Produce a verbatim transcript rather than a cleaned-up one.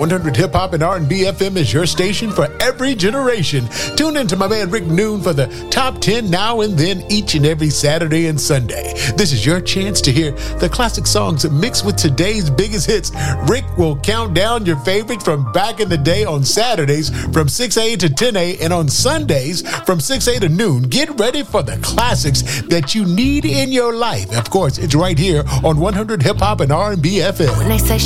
one hundred Hip Hop and R and B F M is your station for every generation. Tune in to my man Rick Noon for the top ten now and then each and every Saturday and Sunday. This is your chance to hear the classic songs mixed with today's biggest hits. Rick will count down your favorite from back in the day on Saturdays from six a.m. to ten a.m. and on Sundays from six a.m. to noon. Get ready for the classics that you need in your life. Of course, it's right here on one hundred Hip Hop and R and B F M. When they say